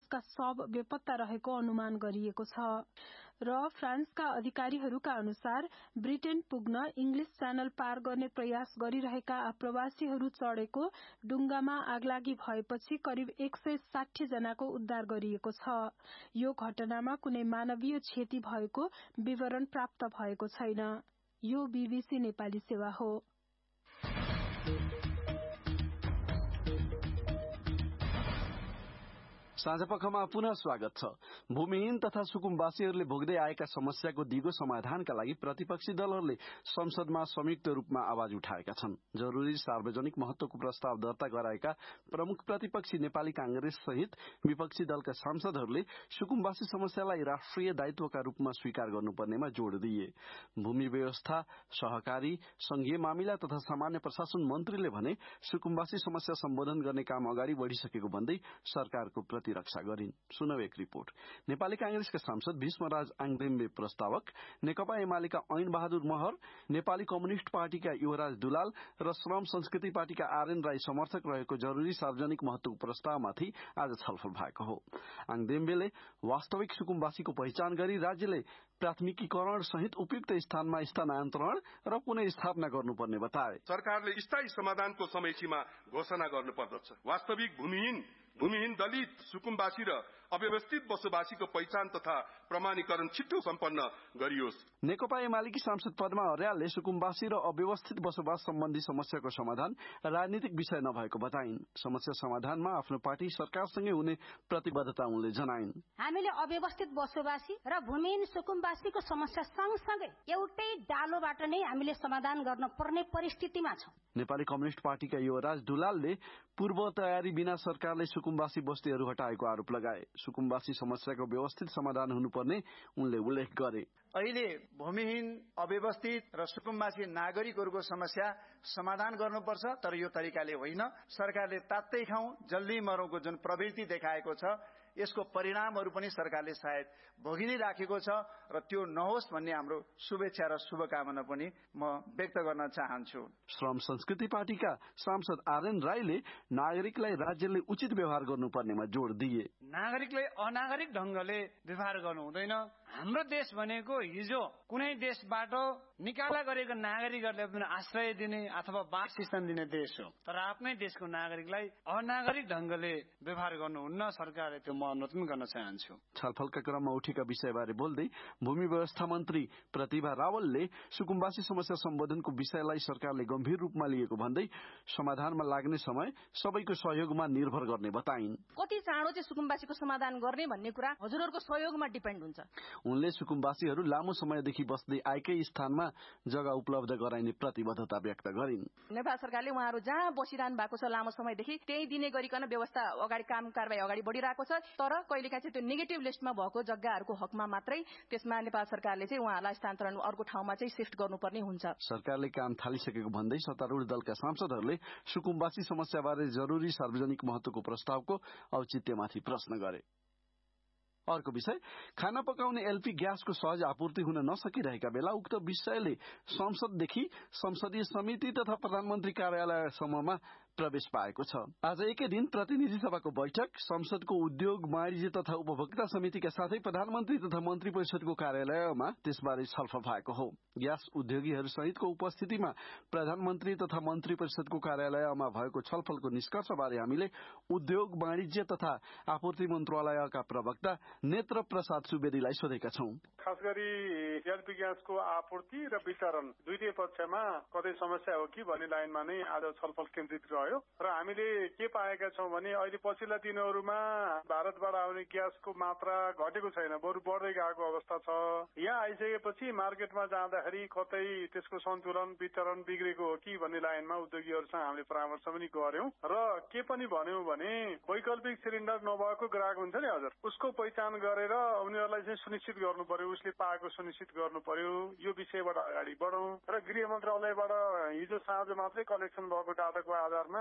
का शव बेपत्ता रहेको अनुमान गरिएको छ र फ्रान्सका अधिकारीहरूका अनुसार ब्रिटेन पुग्न इंग्लिश च्यानल पार गर्ने प्रयास गरिरहेका आप्रवासीहरू चढ़ेको डुंगामा आगलागी भएपछि करिब 160 जनाको उद्धार गरिएको छ। यो घटनामा कुनै मानवीय क्षति भएको विवरण प्राप्त भएको छैन। यो बीबीसी नेपाली सेवा हो। साँझपखमा पुनः स्वागत छ। भूमिहीन तथा सुकुम्बासीहरूले भोग्दै आएका समस्याको दिगो समाधानका लागि प्रतिपक्षी दलहरूले संसदमा संयुक्त रूपमा आवाज उठाएका छन्। जरूरी सार्वजनिक महत्वको प्रस्ताव दर्ता गराएका प्रमुख प्रतिपक्षी नेपाली कांग्रेस सहित विपक्षी दलका सांसदहरूले सुकुम्बासी समस्यालाई राष्ट्रिय दायित्वका रूपमा स्वीकार गर्नुपर्नेमा जोड़ दिए। भूमि व्यवस्था, सहकारी, संघीय मामिला तथा सामान्य प्रशासन मन्त्रीले भने सुकुम्बासी समस्या सम्बोधन गर्ने काम अगाडि बढ़िसकेको भन्दै सरकारको रक्षा गरिन्। सुनौ एक रिपोर्ट। नेपाली कांग्रेसका सांसद भीष्मराज आङदेम्बे प्रस्तावक, नेकपा एमालेका ऐन बहादुर महर, नेपाली कम्युनिष्ट पार्टीका युवराज दुलाल र श्रम संस्कृति पार्टीका आरएन राई समर्थक रहेको जरूरी सार्वजनिक महत्वको प्रस्तावमाथि आज छलफल भएको हो। आङदेम्बेले वास्तविक सुकुम्बासीको पहिचान गरी राज्यले प्राथमिकीकरण सहित उपयुक्त स्थानमा स्थानान्तरण र पुनः स्थापना गर्नुपर्ने बताए। सरकारले स्थायी समाधानको समयसीमा घोषणा गर्नुपर्दछ। वास्तविक भूमिहीन दलित, सुकुम्बासी र अव्यवस्थित बसोबासीको पहिचान तथा प्रमाणीकरण छिट्टो सम्पन्न गरियोस्। नेकपा एमालेकी सांसद पद्मा अर्यालले सुकुम्बासी र अव्यवस्थित बसोबास सम्बन्धी समस्याको समाधान राजनीतिक विषय नभएको बताइन्। समस्या समाधानमा आफ्नो पार्टी सरकारसँगै हुने प्रतिबद्धता उनले जनाइन्। हामीले अव्यवस्थित बसोबासी र भूमिहीन सुकुम्बासीको समस्या सँगसँगै एउटै डालोबाट नै हामीले समाधान गर्न पर्ने परिस्थितिमा छौं। नेपाली कम्युनिष्ट पार्टीका युवराज दुलालले पूर्व तयारी बिना सरकारले सुकुम्बासी बस्तीहरू हटाएको आरोप लगाए। सुकुम्बासी समस्याको व्यवस्थित समाधान हुनुपर्ने उनले उल्लेख गरे। अहिले भूमिहीन, अव्यवस्थित र सुकुम्बासी नागरिकहरूको समस्या समाधान गर्नुपर्छ, तर यो तरिकाले होइन। सरकारले तात्तै खाउँ जल्दी मरौंको जुन प्रवृत्ति देखाएको छ, यसको परिणामहरू पनि सरकारले सायद भोगि नै राखेको छ र त्यो नहोस् भन्ने हाम्रो शुभेच्छा र शुभकामना पनि म व्यक्त गर्न चाहन्छु। श्रम संस्कृति पार्टीका सांसद आरएन राईले नागरिकलाई राज्यले उचित व्यवहार गर्नुपर्नेमा जोड़ दिए। नागरिकलाई अनागरिक ढंगले व्यवहार गर्नु हुँदैन। हाम्रो देश भनेको हिजो कुनै देशबाट निकाला गरेको नागरिकहरूलाई पनि आश्रय दिने अथवा वासस्थान दिने देश हो, तर आफ्नै देशको नागरिकलाई अनागरिक ढंगले व्यवहार गर्नुहुन्न। सरकारले त्यो अनुरोध गर्न चाहन्छु। छलफलका क्रममा उठेका विषयबारे बोल्दै भूमि व्यवस्था मन्त्री प्रतिभा रावलले सुकुम्बासी समस्या सम्बोधनको विषयलाई सरकारले गम्भीर रूपमा लिएको भन्दै समाधानमा लाग्ने समय सबैको सहयोगमा निर्भर गर्ने बताइन्। कति चाँडो चाहिँ सुकुम्बासीको समाधान गर्ने भन्ने कुरा हजुरहरूको सहयोगमा डिपेन्ड हुन्छ। उनले सुकुम्बासीहरू लामो समयदेखि बस्दै आएकै स्थानमा जग्गा उपलब्ध गराइने प्रतिबद्धता व्यक्त गरिन्। नेपाल सरकारले उहाँहरू जहाँ बसिरहनु भएको छ लामो समयदेखि त्यही दिने गरिकन व्यवस्था अगाडि काम कारबाही अगाडि बढ़िरहेको छ, तर कहिलेकाहीँ चाहिँ त्यो नेगेटिभ लिस्टमा भएको जग्गाहरूको हकमा मात्रै त्यसमा नेपाल सरकारले चाहिँ उहाँहरूलाई स्थानान्तरण अर्को ठाउँमा चाहिँ शिफ्ट गर्नुपर्ने हुन्छ। सरकारले काम थालिसकेको भन्दै सत्तारूढ दलका सांसदहरूले सुकुम्बासी समस्याबारे जरूरी सार्वजनिक महत्वको प्रस्तावको औचित्यमाथि प्रश्न गरे। अर्को विषय, खाना पकाउने एलपी ग्यासको सहज आपूर्ति हुन नसकिरहेका बेला उक्त विषयले संसददेखि संसदीय समिति तथा प्रधानमन्त्री कार्यालयसम्ममा प्रवेश पाएको छ। आज एकै दिन प्रतिनिधि सभाको बैठक, संसदको उद्योग, वाणिज्य तथा उपभोक्ता समितिका साथै प्रधानमन्त्री तथा मन्त्री परिषदको कार्यालयमा त्यसबारे छलफल भएको हो। ग्यास उद्योगीहरू सहितको उपस्थितिमा प्रधानमन्त्री तथा मन्त्री परिषदको कार्यालयमा भएको छलफलको निष्कर्षबारे हामीले उद्योग, वाणिज्य तथा आपूर्ति मन्त्रालयका प्रवक्ता नेत्र प्रसाद सुवेदीलाई सोधेका छौं। खास गरी एलपी ग्यासको आपूर्ति र वितरण दुईटै पक्षमा कतै समस्या हो कि भन्ने लाइनमा नै आज छलफल केन्द्रित रह्यो र हामीले के पाएका छौं भने अहिले पछिल्ला दिनहरूमा भारतबाट आउने ग्यासको मात्रा घटेको छैन, बरु बढ्दै गएको अवस्था छ। यहाँ आइसकेपछि मार्केटमा जाँदाखेरि कतै त्यसको सन्तुलन वितरण बिग्रेको हो कि भन्ने लाइनमा उद्योगीहरूसँग हामीले परामर्श पनि गर्यौं र के पनि भन्यौं भने वैकल्पिक सिलिन्डर नभएको ग्राहक हुन्छ नि हजुर, उसको पहिचान गरेर उनीहरूलाई चाहिँ सुनिश्चित गर्नु पर्यो, उसले पाएको सुनिश्चित गर्नु पर्यो। यो विषयबाट अगाडि बढौं र गृह मन्त्रालयबाट हिजो साँझ मात्रै कलेक्सन भएको डाटाको आधारमा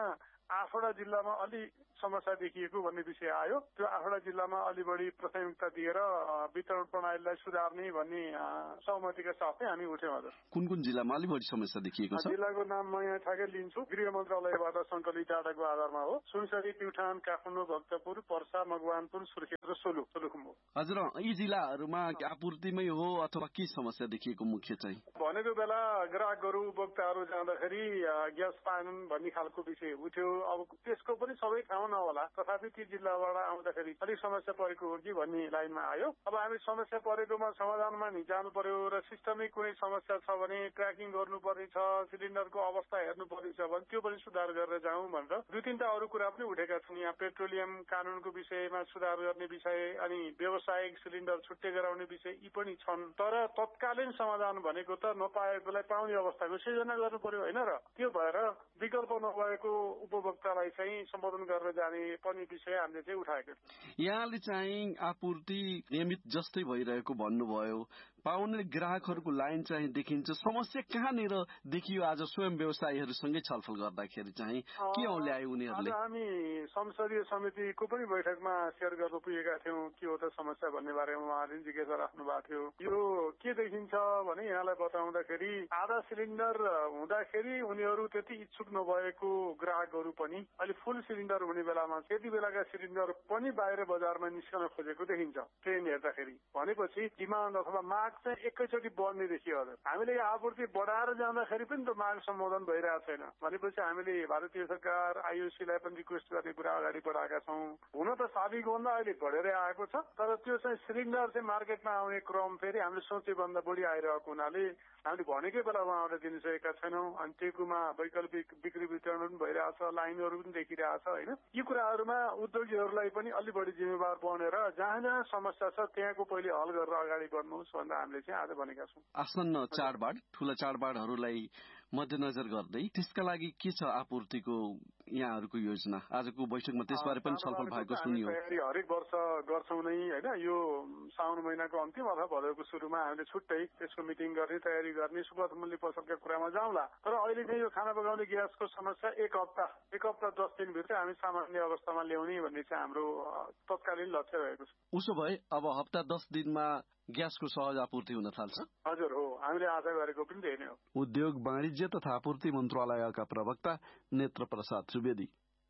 8वटा जिल्लामा अलि समस्या देखिएको भन्ने विषय आयो। त्यो 8वटा जिल्लामा अलि बढी प्राथमिकता दिएर वितरण प्रणालीलाई सुधार्ने भन्ने सहमतिका साथै हामी उठ्यौँ। हजुर, कुन जिल्लामा अलि बढी समस्या देखिएको छ? जिल्लाको नाम म यहाँ ठ्याक्कै लिन्छु, गृह मन्त्रालयबाट सङ्कलित डाटाको आधारमा हो। सुनसरी, प्युठान, काठमाडौँ, भक्तपुर, पर्सा, मकवानपुर, सुर्खेत र सोलुखुम्बु। हजुर, यी जिल्लाहरूमा आपूर्तिमै हो अथवा के समस्या देखिएको मुख्य चाहिँ? भनेको बेला ग्राहकहरू उपभोक्ताहरू जाँदाखेरि ग्यास पाएनन् भन्ने खालको विषय उठ्यो। अब त्यसको पनि सबै ठाउँ नहोला, तथापि ती जिल्लाबाट आउँदाखेरि अलिक समस्या परेको हो कि भन्ने लाइनमा आयो। अब हामी समस्या परेकोमा समाधानमा नि जानु पर्यो र सिस्टमिक कुनै समस्या छ भने ट्र्याकिङ गर्नुपर्ने छ, सिलिन्डरको अवस्था हेर्नुपर्ने छ भने त्यो पनि सुधार गरेर जाउँ भनेर 2-3टा अरू कुरा पनि उठेका छन्। यहाँ पेट्रोलियम कानूनको विषयमा सुधार गर्ने विषय अनि व्यावसायिक सिलिन्डर छुट्टै गराउने विषय यी पनि छन्। तर तत्कालीन समाधान भनेको त नपाएकोलाई पाउने अवस्थाको सृजना गर्नु पर्यो होइन र? त्यो भएर विकल्प नभएको उपभोक्तालाई चाहिँ सम्बोधन गरेर जाने पनि विषय हामीले चाहिँ उठाएको। यहाँले चाहिँ आपूर्ति नियमित जस्तै भइरहेको भन्नुभयो, पाउने ग्राहकहरूको लाइन चाहिँ देखिन्छ। समस्या कहाँनिर देखियो? आज स्वयं व्यवसायीहरूसँगै छलफल गर्दाखेरि चाहिँ के औल्यायो उनीहरूले? हामी संसदीय समितिको पनि बैठकमा सेयर गर्न पुगेका थियौँ। के हो त समस्या भन्ने बारेमा उहाँले जिज्ञासा राख्नु भएको थियो। यो के देखिन्छ भने यहाँलाई बताउँदाखेरि आधा सिलिन्डर हुँदाखेरि उनीहरू त्यति इच्छुक नभएको ग्राहकहरू पनि अहिले फुल सिलिन्डर हुने बेलामा त्यति बेलाका सिलिन्डर पनि बाहिर बजारमा निस्कन खोजेको देखिन्छ। ट्रेन हेर्दाखेरि भनेपछि डिमान्ड अथवा माग चाहिँ एकैचोटि बढ्ने देखियो। हजुर, हामीले आपूर्ति बढाएर जाँदाखेरि पनि त माग सम्बोधन भइरहेको छैन। भनेपछि हामीले भारतीय सरकार आइओसीलाई पनि रिक्वेस्ट गर्ने कुरा अगाडि बढाएका छौँ। हुन त साबिकभन्दा अहिले बढेरै आएको छ, तर त्यो चाहिँ सिलिन्डर चाहिँ मार्केटमा आउने क्रम फेरि हामीले सोचेभन्दा बढी आइरहेको हुनाले हामीले भनेकै बेला उहाँहरूले दिनसकेका छैनौँ। अनि टेकुमा वैकल्पिक बिक्री वितरण पनि भइरहेछ, लाइनहरू पनि देखिरहेछ होइन। यी कुराहरूमा उद्योगीहरूलाई पनि अलि बढी जिम्मेवार बनेर जहाँ जहाँ समस्या छ त्यहाँको पहिले हल गरेर अगाडि बढ्नुहोस् भनेर हामीले चाहिँ आज भनेका छौँ। आसन्न चाडबाड, ठूला चाडबाडहरूलाई मध्यनजर गर्दै त्यसका लागि के छ आपूर्तिको यहाँहरूको योजना? आजको बैठकमा त्यसबारे पनि छलफल भएको सुनियो। हरेक वर्ष गर्छौँ नै होइन। यो साउन महिनाको अन्तिम अथवा भदौको सुरुमा हामीले छुट्टै त्यसको मिटिङ गर्ने, तयारी गर्ने, सुपथ मूल्य पसलका कुरामा जाउँला। तर अहिले चाहिँ यो खाना पकाउने ग्यासको समस्या एक हप्ता 10 दिनभित्र हामी सामान्य अवस्थामा ल्याउने भन्ने चाहिँ हाम्रो तत्कालीन लक्ष्य रहेको छ। उसो भए अब हप्ता 10 दिनमा ग्यासको सहज आपूर्ति हुन थाल्छ? हजुर हो, हामीले आशा गरेको पनि त्यही नै हो। उद्योग, वाणिज्य तथा आपूर्ति मन्त्रालयका प्रवक्ता नेत्र प्रसाद सुवेदी।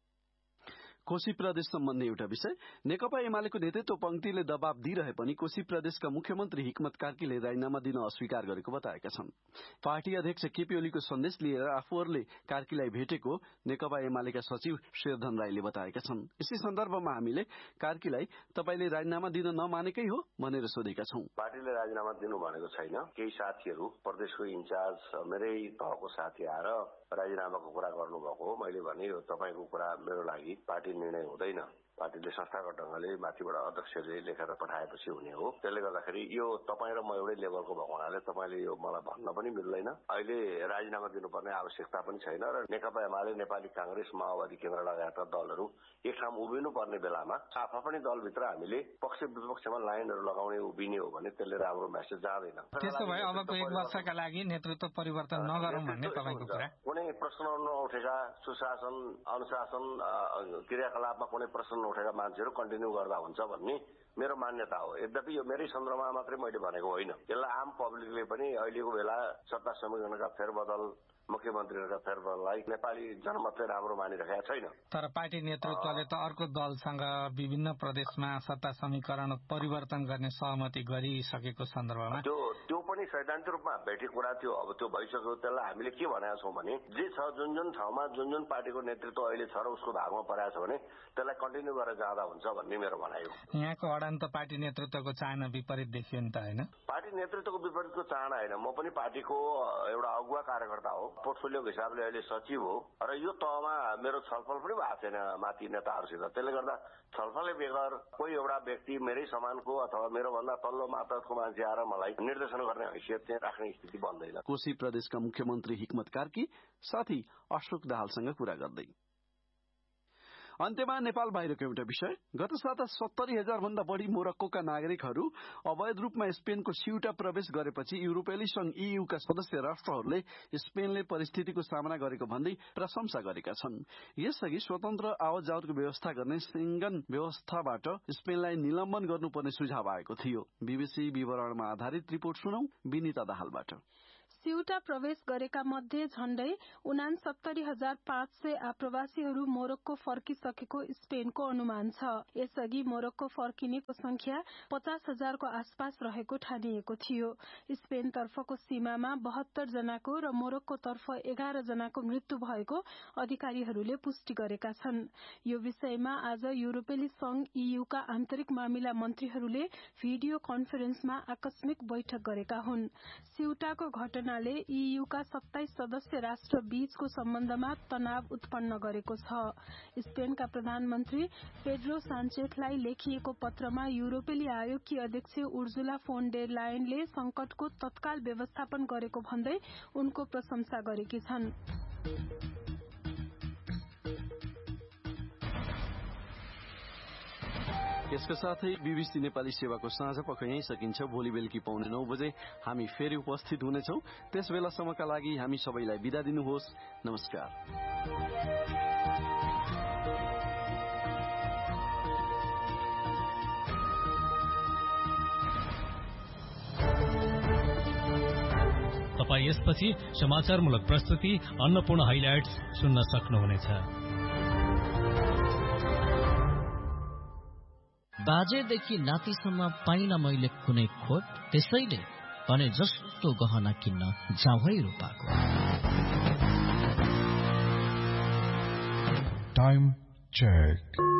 कोशी प्रदेश सम्बन्धी एउटा विषय। नेकपा एमालेको नेतृत्व पंक्तिले दबाव दिइरहे पनि कोशी प्रदेशका मुख्यमन्त्री हिक्मत कार्कीले राजीनामा दिन अस्वीकार गरेको बताएका छन्। पार्टी अध्यक्ष केपी ओलीको सन्देश लिएर आफूहरूले कार्कीलाई भेटेको नेकपा एमालेका सचिव शेरधन राईले बताएका छन्। यसै सन्दर्भमा हामीले कार्कीलाई तपाईले राजीनामा दिन नमानेकै हो भनेर सोधेका छौं। पार्टीले राजीनामा दिनु भनेको छैन। केही साथीहरू प्रदेशको इन्चार्ज मेरै तहको साथी आएर राजीनामाको कुरा गर्नुभएको हो। मैले भने यो तपाईको कुरा मेरो लागि पार्टी निर्णय हुँदैन। पार्टीले संस्थागत ढंगले माथिबाट अध्यक्षले लेखेर पठाएपछि हुने हो। त्यसले गर्दाखेरि यो तपाईँ र म एउटै लेभलको भएको हुनाले तपाईले यो मलाई भन्न पनि मिल्दैन। अहिले राजीनामा दिनुपर्ने आवश्यकता पनि छैन र नेकपा एमाले, नेपाली कांग्रेस, माओवादी केन्द्र लगायतका दलहरू एक ठाउँ उभिनु पर्ने बेलामा आफा पनि दलभित्र हामीले पक्ष विपक्षमा लाइनहरू लगाउने उभिने हो भने त्यसले राम्रो मेसेज जाँदैन। त्यसो भए अबको 1 वर्षका लागि नेतृत्व परिवर्तन नगरौं भन्ने तपाईको कुरा? कुनै प्रश्न नउठेका, सुशासन अनुशासन क्रियाकलापमा कुनै प्रश्न उठेका मान्छेहरू कन्टिन्यू गर्दा हुन्छ भन्ने मेरो मान्यता हो। यद्यपि यो मेरै सन्दर्भमा मात्रै मैले भनेको होइन। यसलाई आम पब्लिकले पनि अहिलेको बेला सत्ता समीकरणका फेरबदल, मुख्यमन्त्रीहरूका फेरबदललाई नेपाली जनमतले राम्रो मानिरहेका छैन। तर पार्टी नेतृत्वले त अर्को दलसँग विभिन्न प्रदेशमा सत्ता समीकरण परिवर्तन गर्ने सहमति गरिसकेको सन्दर्भमा त्यो पनि सैद्धान्तिक रूपमा भेटेको कुरा थियो। अब त्यो भइसक्यो। त्यसलाई हामीले के भनेका छौं भने जे छ जुन ठाउँमा जुन पार्टीको नेतृत्व अहिले छ र उसको भागमा परेको छ भने त्यसलाई कन्टिन्यू गरेर जाँदा हुन्छ भन्ने मेरो भनाइ हो। यहाँको अडान त पार्टी नेतृत्वको चाहना विपरीत देखियो नि त होइन? पार्टी नेतृत्वको विपरीतको चाहना होइन। म पनि पार्टीको एउटा अगुवा कार्यकर्ता हो। पोर्टफोलियोको हिसाबले अहिले सचिव हो र यो तहमा मेरो छलफल पनि भएको छैन माथि नेताहरूसित। त्यसले गर्दा छलफलले बेगर कोही एउटा व्यक्ति मेरै समानको अथवा मेरो भन्दा तल्लो मातहतको मान्छे आएर मलाई निर्देशन गर्ने हैसियत चाहिँ राख्ने स्थिति बन्दैन। कोशी प्रदेशका मुख्यमन्त्री हिक्मत कार्की साथी अशोक दाहालसँग कुरा गर्दै अन्त्यमा नेपाल बाहिरको एउटा विषय। गत साता 70,000 भन्दा बढी मोरक्कोका नागरिकहरू अवैध रूपमा स्पेनको सिउटा प्रवेश गरेपछि युरोपेली संघ ईयूका सदस्य राष्ट्रहरूले स्पेनले परिस्थितिको सामना गरेको भन्दै प्रशंसा गरेका छन्। यसअघि स्वतन्त्र आवत जावतको व्यवस्था गर्ने सेन्गन व्यवस्थाबाट स्पेनलाई निलम्बन गर्नुपर्ने सुझाव आएको थियो। बीबीसी विवरणमा आधारित रिपोर्ट सुनौ विनिता दाहालबाट। सिउटा प्रवेश गरेका मध्ये झण्डै 69,500 आप्रवासीहरू मोरक्को फर्किसकेको स्पेनको अनुमान छ। यसअघि मोरक्को फर्किनेको संख्या 50,000 को आसपास रहेको ठानिएको थियो। स्पेन तर्फको सीमामा 72 जनाको र मोरक्को तर्फ 11 जनाको मृत्यु भएको अधिकारीहरूले पुष्टि गरेका छन्। यो विषयमा आज युरोपेली संघ ईयूका आन्तरिक मामिला मन्त्रीहरूले भिडियो कन्फरेन्समा आकस्मिक बैठक गरेका हुन्। सिउटाको घटना ईयूका 27 सदस्य राष्ट्र बीचको सम्बन्धमा तनाव उत्पन्न गरेको छ। स्पेनका प्रधानमन्त्री पेड्रो सान्चेजलाई लेखिएको पत्रमा युरोपेली आयोगकी अध्यक्ष उर्जुला फोन डेर लायनले संकटको तत्काल व्यवस्थापन गरेको भन्दै उनको प्रशंसा गरेकी छन्। यसका साथै बीबीसी नेपाली सेवाको साँझ पख यही सकिन्छ। भोलि बेलुकी 9:15 बजे हामी फेरि उपस्थित हुनेछौं। त्यस बेलासम्मका लागि हामी सबैलाई बिदा दिनुहोस्। नमस्कार। तपाई यसपछि समाचारमूलक प्रस्तुति अन्नपूर्ण हाइलाइट्स सुन्न सक्नुहुनेछ। बाजेदेखि नातिसम्म पाइन मैले कुनै खोट, त्यसैले भने जस्तो गहना किन्न जाउँ है रूपाको। Time check.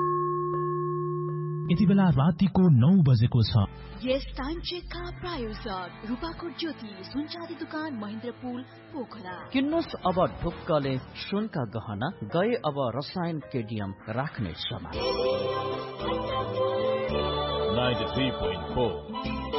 यति बेला रातिको 9 बजेको छ। यस टाइम चेकका प्रायोजक रूपाकोट ज्योति सुनचाँदी दुकान महेन्द्रपुल पोखरा। किन्नुस् अब ढुक्कले सुनका गहना, गए अब रसायन केडियम राख्ने समय। 93.4